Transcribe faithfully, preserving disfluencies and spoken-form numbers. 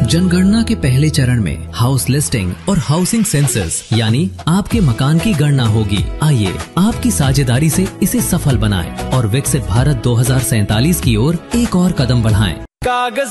जनगणना के पहले चरण में हाउस लिस्टिंग और हाउसिंग सेंसस यानी आपके मकान की गणना होगी। आइए आपकी साझेदारी से इसे सफल बनाएं और विकसित भारत दो हज़ार सैंतालीस की ओर एक और कदम बढ़ाएं। कागज